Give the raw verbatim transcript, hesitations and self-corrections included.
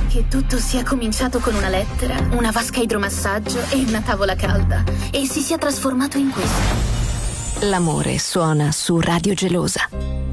Che tutto sia cominciato con una lettera, una vasca idromassaggio e una tavola calda. E si sia trasformato in questo. L'amore suona su Radio Gelosa.